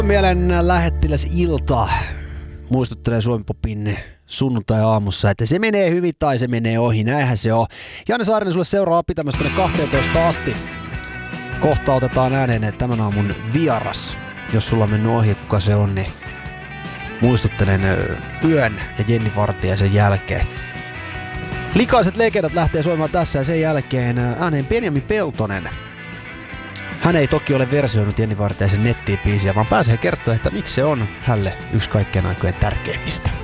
Mielen lähettiläs ilta muistuttelee Suomi Popin sunnuntai-aamussa, että se menee hyvin tai se menee ohi. Näinhän se on. Janne Saarinen sulle seuraa pitämässä tuonne 12 asti. Kohta otetaan ääneen tämän aamun vieras. Jos sulla on mennyt ohi, kuka se on, niin muistuttelen Yön ja Jenni Vartiaisen jälkeen. Likaiset legendat lähtee soimaan tässä ja sen jälkeen ääneen Benjamin Peltonen. Hän ei toki ole versioinut Jenni Vartiaisen nettibiisiä, vaan pääsee kertoa, että miksi se on hänelle yksi kaikkien aikojen tärkeimmistä.